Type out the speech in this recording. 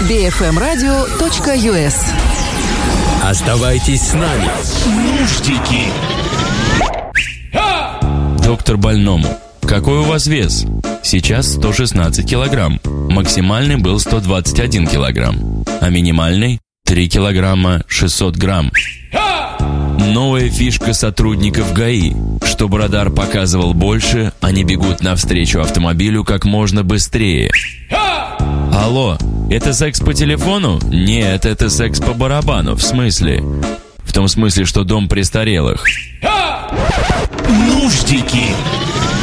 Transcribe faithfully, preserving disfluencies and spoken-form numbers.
би эф эм радио точка ю эс. Оставайтесь с нами. Нуждики. Доктор больному. Какой у вас вес? Сейчас сто шестнадцать килограмм. Максимальный был сто двадцать один килограмм. А минимальный три килограмма шестьсот грамм. Новая фишка сотрудников ГАИ. Чтобы радар показывал больше, они бегут навстречу автомобилю как можно быстрее. Алло, это секс по телефону? Нет, это секс по барабану. В смысле? В том смысле, что дом престарелых. Нуждики.